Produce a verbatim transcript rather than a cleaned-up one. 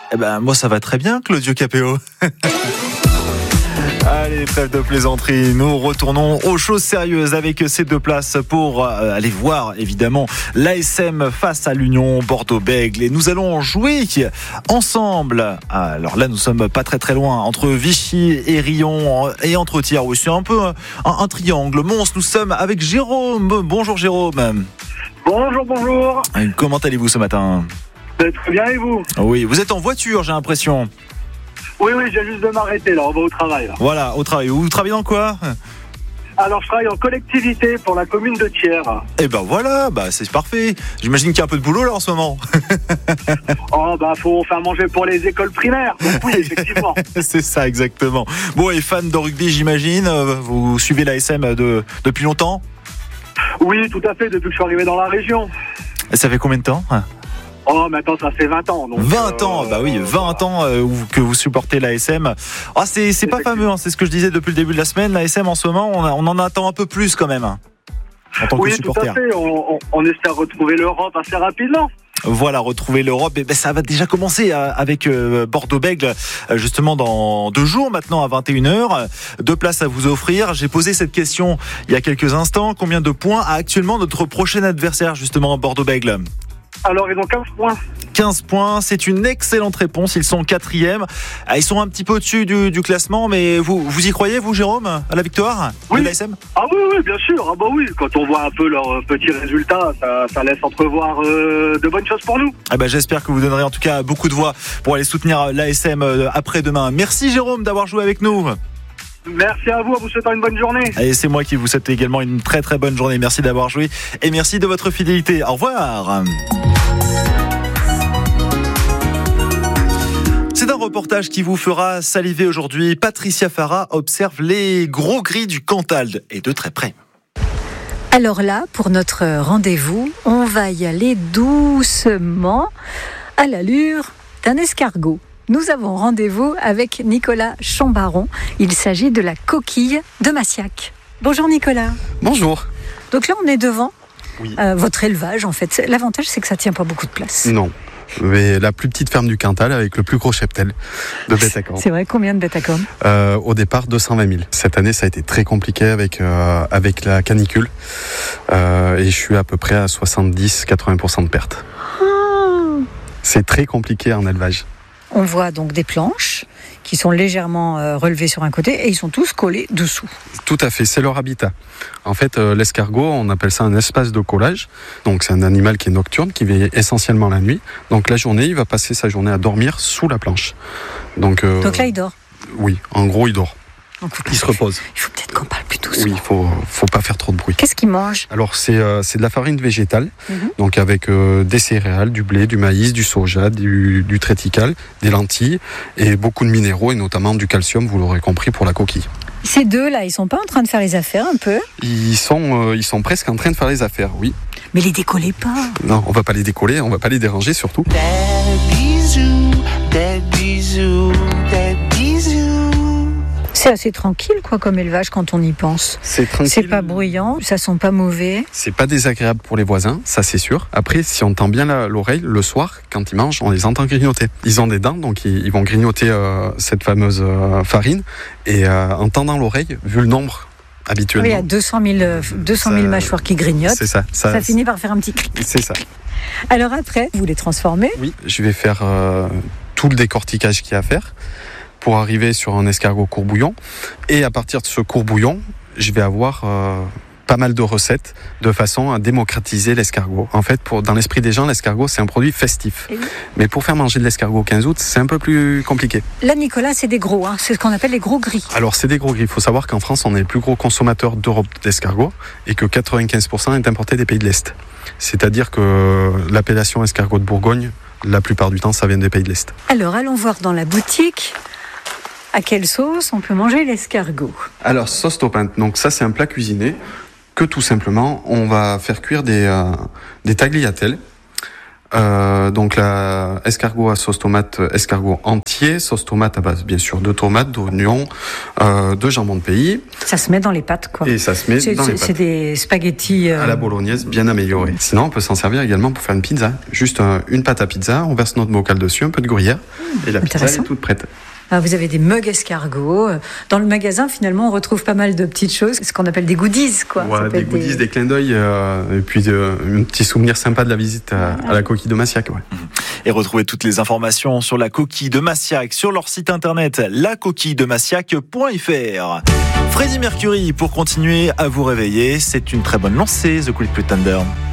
Eh ben, moi, ça va très bien, Claudio Capéo. Allez, trêve de plaisanterie, nous retournons aux choses sérieuses avec ces deux places pour euh, aller voir évidemment l'A S M face à l'Union Bordeaux-Bègles et nous allons jouer ensemble. Alors là, nous sommes pas très très loin entre Vichy et Riom et entre Thiers. Oui, c'est un peu un, un triangle monstre. Nous sommes avec Jérôme. Bonjour Jérôme. Bonjour, bonjour. Comment allez-vous ce matin ? Très bien et vous ? Oui, vous êtes en voiture, j'ai l'impression. Oui, oui, j'ai juste de m'arrêter là, on va au travail. Là. Voilà, au travail. Vous travaillez dans quoi ? Alors, je travaille en collectivité pour la commune de Thiers. Eh ben voilà, bah c'est parfait. J'imagine qu'il y a un peu de boulot là en ce moment. Oh, bah faut faire manger pour les écoles primaires. Donc oui, effectivement. C'est ça, exactement. Bon, et fan de rugby, j'imagine. Vous suivez l'A S M de, depuis longtemps ? Oui, tout à fait, depuis que je suis arrivé dans la région. Et ça fait combien de temps ? Oh, maintenant ça fait vingt ans. Donc, vingt euh, ans, bah oui, vingt ans euh, que vous supportez l'A S M. Oh, c'est, c'est pas fameux, hein, c'est ce que je disais depuis le début de la semaine. L'A S M en ce moment, on, a, on en attend un peu plus quand même, en tant oui, que supporter. Oui, tout à fait, on, on, on espère retrouver l'Europe assez rapidement. Voilà, retrouver l'Europe, et ben ça va déjà commencer avec Bordeaux-Bègles justement dans deux jours maintenant à vingt et une heures. Deux places à vous offrir. J'ai posé cette question il y a quelques instants. Combien de points a actuellement notre prochain adversaire justement Bordeaux-Bègles ? Alors, ils ont quinze points. quinze points, c'est une excellente réponse. Ils sont quatrième. Ils sont un petit peu au-dessus du, du classement, mais vous, vous y croyez, vous, Jérôme, à la victoire oui. de l'A S M ? Ah oui, oui, bien sûr. Ah bah oui, quand on voit un peu leurs petits résultats, ça, ça laisse entrevoir euh, de bonnes choses pour nous. Eh ben, j'espère que vous donnerez en tout cas beaucoup de voix pour aller soutenir l'A S M après-demain. Merci, Jérôme, d'avoir joué avec nous. Merci à vous, en vous souhaitant une bonne journée. Et c'est moi qui vous souhaite également une très très bonne journée. Merci d'avoir joué et merci de votre fidélité. Au revoir. C'est un reportage qui vous fera saliver aujourd'hui. Patricia Farah observe les gros gris du Cantal et de très près. Alors là, pour notre rendez-vous, on va y aller doucement à l'allure d'un escargot. Nous avons rendez-vous avec Nicolas Chambaron. Il s'agit de la coquille de Massiac. Bonjour Nicolas. Bonjour. Donc là, on est devant oui. euh, votre élevage en fait. L'avantage, c'est que ça ne tient pas beaucoup de place. Non. Mais la plus petite ferme du Cantal avec le plus gros cheptel de bêtes à cornes. C'est vrai, combien de bêtes à cornes ? euh, Au départ, deux cent vingt mille. Cette année, ça a été très compliqué avec, euh, avec la canicule. Euh, et je suis à peu près à soixante-dix à quatre-vingts pour cent de perte. Oh. C'est très compliqué en élevage. On voit donc des planches qui sont légèrement euh, relevées sur un côté et ils sont tous collés dessous. Tout à fait, c'est leur habitat. En fait, euh, l'escargot, on appelle ça un espace de collage. Donc c'est un animal qui est nocturne, qui veille essentiellement la nuit. Donc la journée, il va passer sa journée à dormir sous la planche. Donc, euh, donc là, il dort ? Oui, en gros, il dort. Donc, il se repose. Il faut peut-être qu'on parle plus doucement. Oui, il faut, faut pas faire trop de bruit. Qu'est-ce qu'il mange ? Alors, c'est, euh, c'est de la farine végétale, mm-hmm. donc avec euh, des céréales, du blé, du maïs, du soja, du, du triticale, des lentilles et beaucoup de minéraux et notamment du calcium, vous l'aurez compris, pour la coquille. Ces deux-là, ils sont pas en train de faire les affaires un peu ? Ils sont, euh, ils sont presque en train de faire les affaires, oui. Mais les décollez pas. Non, on va pas les décoller, on va pas les déranger surtout. Des bisous, des bisous, des bisous. C'est assez tranquille, quoi, comme élevage quand on y pense. C'est tranquille. C'est pas bruyant, ça sent pas mauvais. C'est pas désagréable pour les voisins, ça c'est sûr. Après, si on tend bien la, l'oreille, le soir, quand ils mangent, on les entend grignoter. Ils ont des dents, donc ils, ils vont grignoter euh, cette fameuse euh, farine. Et euh, en tendant l'oreille, vu le nombre habituellement... Oui, il y a deux cent mille, deux cent mille ça, mâchoires qui grignotent. C'est ça. Ça, ça finit par faire un petit cric. C'est ça. Alors après, vous les transformez ? Oui, je vais faire euh, tout le décortiquage qu'il y a à faire pour arriver sur un escargot courbouillon. Et à partir de ce courbouillon, je vais avoir euh, pas mal de recettes de façon à démocratiser l'escargot. En fait, pour, dans l'esprit des gens, l'escargot, c'est un produit festif. Oui. Mais pour faire manger de l'escargot au quinze août, c'est un peu plus compliqué. Là, Nicolas, c'est des gros, hein. C'est ce qu'on appelle les gros gris. Alors, c'est des gros gris. Il faut savoir qu'en France, on est le plus gros consommateur d'Europe d'escargots et que quatre-vingt-quinze pour cent est importé des pays de l'Est. C'est-à-dire que l'appellation escargot de Bourgogne, la plupart du temps, ça vient des pays de l'Est. Alors, allons voir dans la boutique... À quelle sauce on peut manger l'escargot ? Alors, sauce taupin, donc ça c'est un plat cuisiné que tout simplement on va faire cuire des, euh, des tagliatelles Euh, donc la escargot à sauce tomate, escargot entier, sauce tomate à base bien sûr de tomates, d'oignons, euh, de jambon de pays. Ça se met dans les pâtes, quoi. Et ça se met c'est, dans c'est, les pâtes. C'est des spaghettis euh... à la bolognaise bien améliorée. Sinon, on peut s'en servir également pour faire une pizza. Juste euh, une pâte à pizza, on verse notre bocal dessus, un peu de gruyère, mmh, et la pizza est toute prête. Vous avez des mugs escargots. Dans le magasin, finalement, on retrouve pas mal de petites choses, ce qu'on appelle des goodies, quoi. Ouais, des goodies, des... des clins d'œil, euh, et puis euh, un petit souvenir sympa de la visite à, à la coquille de Massiac. Ouais. Et retrouvez toutes les informations sur la coquille de Massiac sur leur site internet la coquille de massiac point f r. Freddie Mercury pour continuer à vous réveiller. C'est une très bonne lancée, The Cool Pretender.